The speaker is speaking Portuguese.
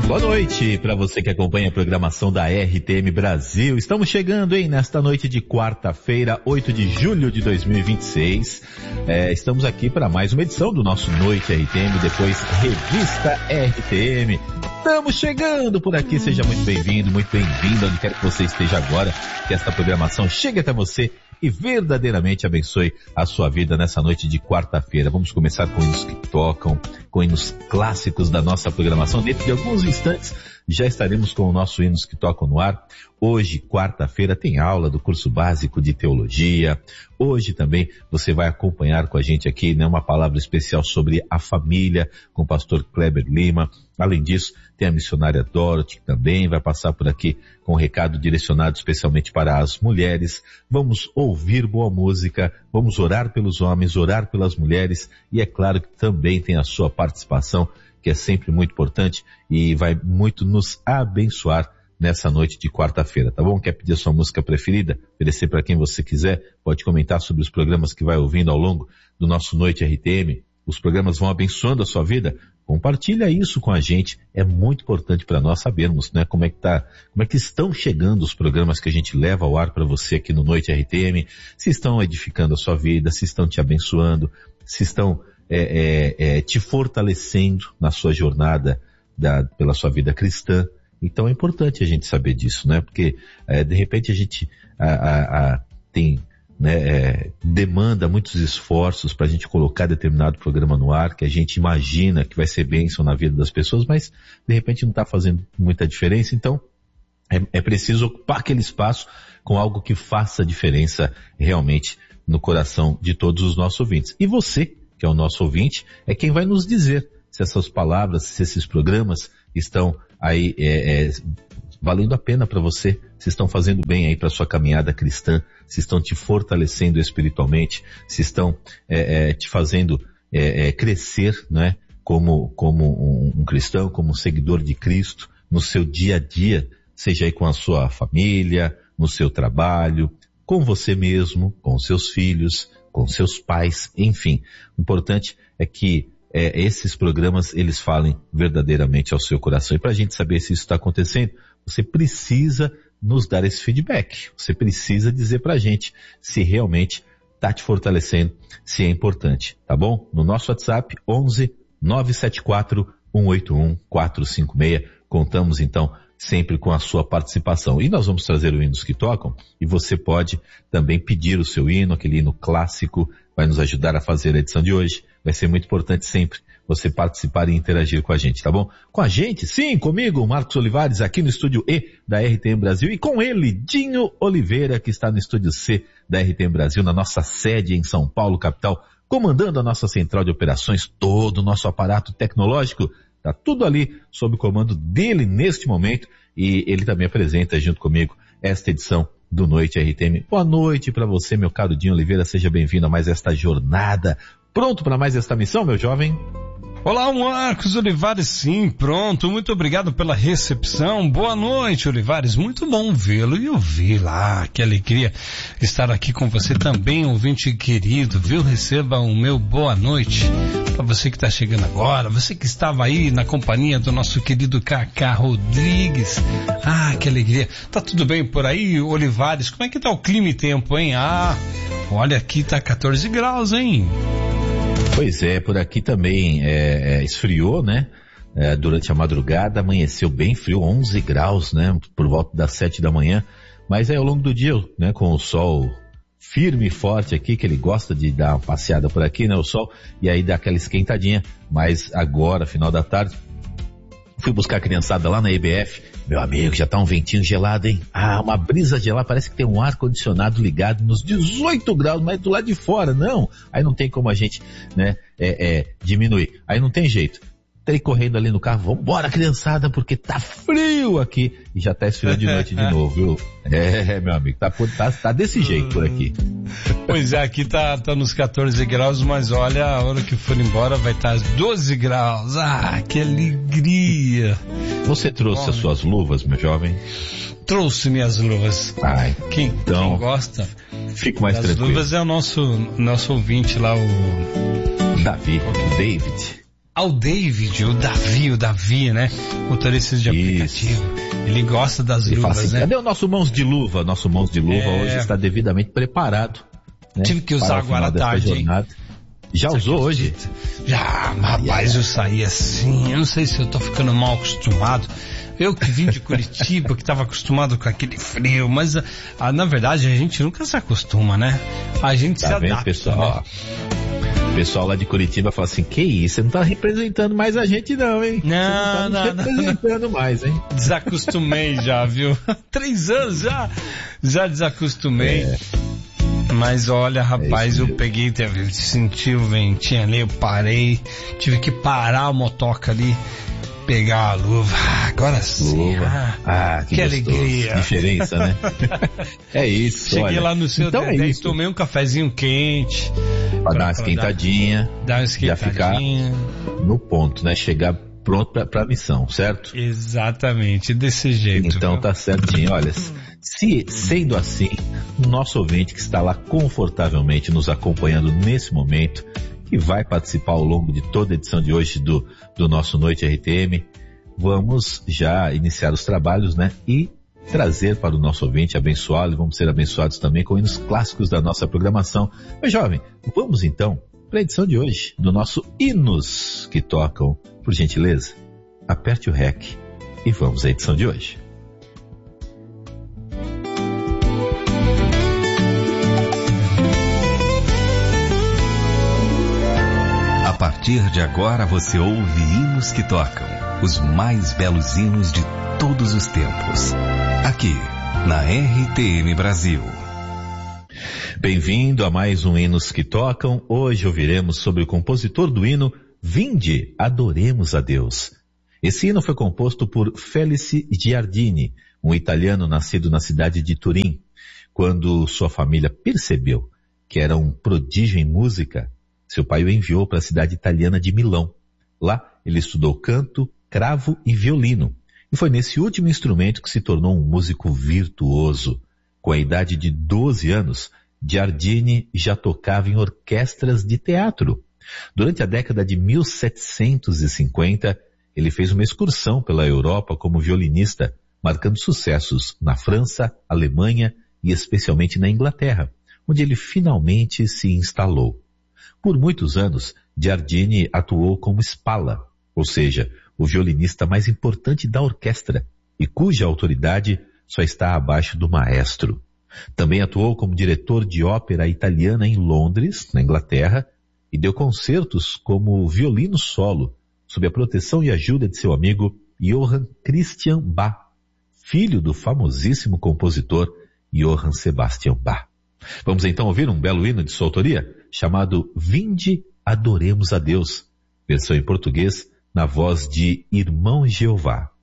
Boa noite para você que acompanha a programação da RTM Brasil. Estamos chegando, nesta noite de quarta-feira, 8 de julho de 2026. Estamos aqui para mais uma edição do nosso Noite RTM, depois Revista RTM. Estamos chegando por aqui, seja muito bem-vindo, muito bem-vinda, onde quer que você esteja agora, que esta programação chegue até você e verdadeiramente abençoe a sua vida nessa noite de quarta-feira. Vamos começar com hinos que tocam, com hinos clássicos da nossa programação. Dentro de alguns instantes já estaremos com o nosso Hinos que Tocam no ar. Hoje, quarta-feira, tem aula do curso básico de teologia. Hoje também você vai acompanhar com a gente aqui, uma palavra especial sobre a família com o pastor Kleber Lima. Além disso, tem a missionária Dorothy, que também vai passar por aqui com um recado direcionado especialmente para as mulheres. Vamos ouvir boa música, vamos orar pelos homens, orar pelas mulheres e é claro que também tem a sua participação, que é sempre muito importante e vai muito nos abençoar nessa noite de quarta-feira, tá bom? Quer pedir a sua música preferida? Oferecer para quem você quiser, pode comentar sobre os programas que vai ouvindo ao longo do nosso Noite RTM. Os programas vão abençoando a sua vida. Compartilha isso com a gente, é muito importante para nós sabermos, como é que estão chegando os programas que a gente leva ao ar para você aqui no Noite RTM, se estão edificando a sua vida, se estão te abençoando, se estão te fortalecendo na sua jornada pela sua vida cristã. Então é importante a gente saber disso, porque de repente a gente tem demanda muitos esforços para a gente colocar determinado programa no ar, que a gente imagina que vai ser bênção na vida das pessoas, mas de repente não está fazendo muita diferença. Então é preciso ocupar aquele espaço com algo que faça diferença realmente no coração de todos os nossos ouvintes. E você, que é o nosso ouvinte, é quem vai nos dizer se essas palavras, se esses programas estão aí valendo a pena para você, se estão fazendo bem aí para sua caminhada cristã, se estão te fortalecendo espiritualmente, se estão te fazendo crescer, como um cristão, como um seguidor de Cristo, no seu dia a dia, seja aí com a sua família, no seu trabalho, com você mesmo, com seus filhos, com seus pais, enfim. O importante é que esses programas, eles falem verdadeiramente ao seu coração. E para a gente saber se isso está acontecendo, você precisa nos dar esse feedback. Você precisa dizer para a gente se realmente está te fortalecendo, se é importante, tá bom? No nosso WhatsApp, 11 974 181 456. Contamos então sempre com a sua participação. E nós vamos trazer o Hinos que Tocam e você pode também pedir o seu hino, aquele hino clássico, vai nos ajudar a fazer a edição de hoje. Vai ser muito importante sempre você participar e interagir com a gente, tá bom? Com a gente, sim, comigo, Marcos Olivares, aqui no estúdio E da RTM Brasil, e com ele, Dinho Oliveira, que está no estúdio C da RTM Brasil, na nossa sede em São Paulo, capital, comandando a nossa central de operações, todo o nosso aparato tecnológico, tá tudo ali sob o comando dele neste momento, e ele também apresenta junto comigo esta edição do Noite RTM. Boa noite para você, meu caro Dinho Oliveira, seja bem-vindo a mais esta jornada. Pronto para mais esta missão, meu jovem? Olá, Marcos Olivares, sim, pronto, muito obrigado pela recepção. Boa noite, Olivares, muito bom vê-lo e ouvi-la. Que alegria estar aqui com você também, ouvinte querido, viu? Receba o meu boa noite para você que está chegando agora, você que estava aí na companhia do nosso querido Cacá Rodrigues. Ah, que alegria. Tá tudo bem por aí, Olivares? Como é que tá o clima e tempo, hein? Ah, olha, aqui tá 14 graus, hein? Pois é, por aqui também esfriou, durante a madrugada, amanheceu bem frio, 11 graus, por volta das 7 da manhã, mas ao longo do dia, com o sol firme e forte aqui, que ele gosta de dar uma passeada por aqui, o sol, e aí dá aquela esquentadinha, mas agora, final da tarde, fui buscar a criançada lá na EBF, meu amigo, já tá um ventinho gelado, hein? Ah, uma brisa gelada, parece que tem um ar-condicionado ligado nos 18 graus, mas do lado de fora, não. Aí não tem como a gente, diminuir. Aí não tem jeito. Entrei correndo ali no carro, vambora criançada, porque tá frio aqui. E já tá esfriando de noite de novo, viu? Meu amigo, tá desse jeito por aqui. Pois é, aqui tá nos 14 graus, mas olha, a hora que for embora vai estar 12 graus. Ah, que alegria. Você trouxe as suas luvas, meu jovem? Trouxe minhas luvas. Ai, quem gosta, fico mais tranquilo. As luvas é o nosso ouvinte lá, o David. ao David, o Davi, né? Motorista de aplicativo. Ele gosta das luvas, assim, né? Cadê o nosso Mãos de Luva? Nosso Mãos de Luva hoje está devidamente preparado. Né? Tive que usar agora à tarde, hein? Já usou hoje? Já, rapaz, eu saí assim, eu não sei se eu tô ficando mal acostumado. Eu que vim de Curitiba, que estava acostumado com aquele frio, mas na verdade a gente nunca se acostuma, né? A gente se adapta, pessoal? Né? O pessoal lá de Curitiba fala assim, que isso, você não tá representando mais a gente não, hein? Não, você não tá representando mais, hein? Desacostumei já, viu? 3 anos já desacostumei. Mas olha, rapaz, eu peguei, senti o ventinho ali, eu parei, tive que parar a motoca ali, pegar a luva. Agora sim. Que alegria. Diferença, né? É isso. Cheguei lá no seu então Dedé, tomei um cafezinho quente. Pra dar uma esquentadinha. Já ficar no ponto, né? Chegar pronto pra missão, certo? Exatamente, desse jeito. Então tá certinho. Olha, sendo assim, o nosso ouvinte que está lá confortavelmente nos acompanhando nesse momento, que vai participar ao longo de toda a edição de hoje do nosso Noite RTM, vamos já iniciar os trabalhos, né? E trazer para o nosso ouvinte abençoado, e vamos ser abençoados também com hinos clássicos da nossa programação. Mas jovem, vamos então para a edição de hoje do nosso Hinos que Tocam. Por gentileza, aperte o REC e vamos à edição de hoje. A partir de agora você ouve Hinos que Tocam, os mais belos hinos de todos os tempos. Aqui, na RTM Brasil. Bem-vindo a mais um Hinos que Tocam. Hoje ouviremos sobre o compositor do hino Vinde, adoremos a Deus. Esse hino foi composto por Felice Giardini, um italiano nascido na cidade de Turim. Quando sua família percebeu que era um prodígio em música, seu pai o enviou para a cidade italiana de Milão. Lá, ele estudou canto, cravo e violino. E foi nesse último instrumento que se tornou um músico virtuoso. Com a idade de 12 anos, Giardini já tocava em orquestras de teatro. Durante a década de 1750, ele fez uma excursão pela Europa como violinista, marcando sucessos na França, Alemanha e especialmente na Inglaterra, onde ele finalmente se instalou. Por muitos anos, Giardini atuou como Spalla, ou seja, o violinista mais importante da orquestra, e cuja autoridade só está abaixo do maestro. Também atuou como diretor de ópera italiana em Londres, na Inglaterra, e deu concertos como violino solo, sob a proteção e ajuda de seu amigo Johann Christian Bach, filho do famosíssimo compositor Johann Sebastian Bach. Vamos então ouvir um belo hino de sua autoria, chamado Vinde, adoremos a Deus, versão em português, na voz de Irmão Jeová.